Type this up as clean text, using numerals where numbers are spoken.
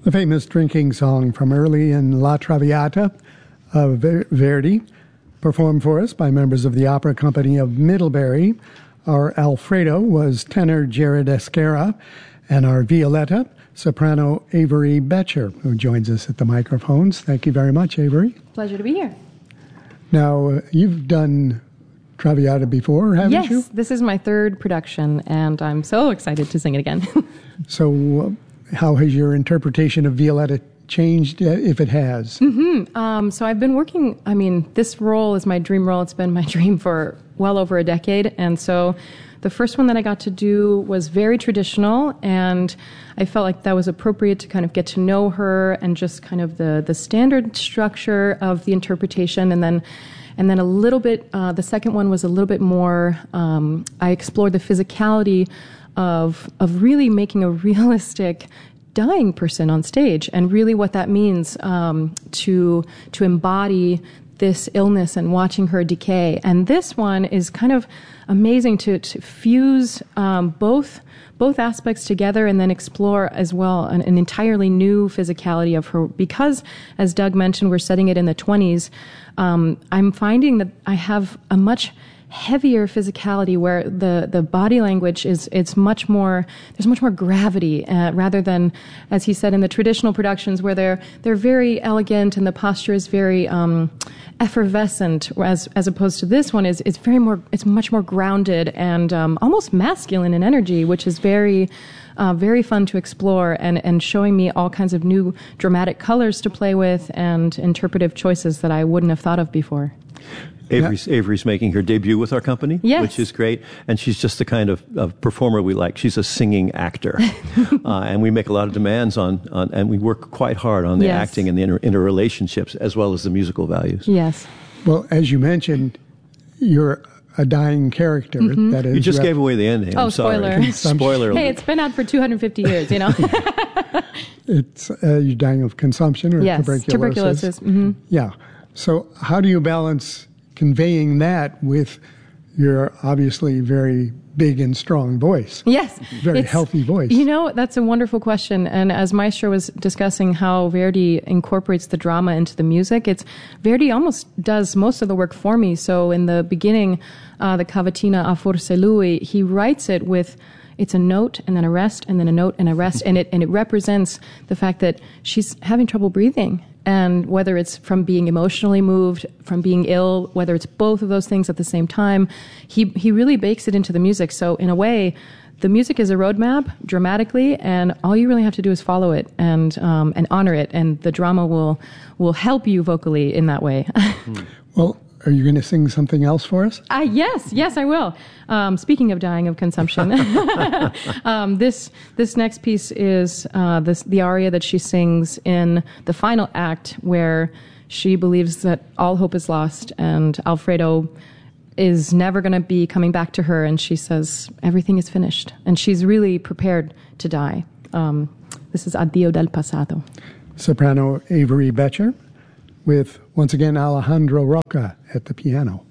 The famous drinking song from early in La Traviata of Verdi, performed for us by members of the Opera Company of Middlebury. Our Alfredo was tenor Jared Esquerra, and our Violetta, soprano Avery Betcher, who joins us at the microphones. Thank you very much, Avery. Pleasure to be here. Now, you've done Traviata before, haven't you? Yes, this is my third production, and I'm so excited to sing it again. So, how has your interpretation of Violetta changed, if it has? So I've been working, this role is my dream role. It's been my dream for well over a decade, and so the first one that I got to do was very traditional, and I felt like that was appropriate to kind of get to know her and just kind of the standard structure of the interpretation, and then a little bit, the second one was a little bit more, I explored the physicality of really making a realistic dying person on stage, and really what that means to embody this illness and watching her decay. And this one is kind of amazing to fuse both aspects together, and then explore as well an entirely new physicality of her. Because, as Doug mentioned, we're setting it in the 20s. I'm finding that I have a much heavier physicality where the body language there's much more gravity, rather than, as he said, in the traditional productions where they're very elegant and the posture is very effervescent, as opposed to this one it's much more grounded and almost masculine in energy, which is very fun to explore, and showing me all kinds of new dramatic colors to play with and interpretive choices that I wouldn't have thought of before. Avery's making her debut with our company, yes, which is great. And she's just the kind of performer we like. She's a singing actor. And we make a lot of demands on and we work quite hard on the yes, acting and the interrelationships, as well as the musical values. Yes. Well, as you mentioned, you're a dying character. Mm-hmm. That is, you just gave away the ending. I'm spoiler. Spoiler. Hey, it's been out for 250 years, you know. It's you're dying of consumption or yes, tuberculosis. Mm-hmm. Yeah. So how do you balance conveying that with your obviously very big and strong voice? Yes. Very healthy voice. You know, that's a wonderful question. And as Maestro was discussing how Verdi incorporates the drama into the music, Verdi almost does most of the work for me. So in the beginning, the cavatina A Forse Lui, he writes it with, it's a note and then a rest and then a note and a rest. And it represents the fact that she's having trouble breathing. And whether it's from being emotionally moved, from being ill, whether it's both of those things at the same time, he really bakes it into the music. So in a way, the music is a roadmap dramatically, and all you really have to do is follow it and honor it, and the drama will help you vocally in that way. Well, are you going to sing something else for us? Yes, I will. Speaking of dying of consumption, this next piece is the aria that she sings in the final act, where she believes that all hope is lost and Alfredo is never going to be coming back to her, and she says everything is finished, and she's really prepared to die. This is Addio del Passato. Soprano Avery Betcher, with, once again, Alejandro Roca at the piano.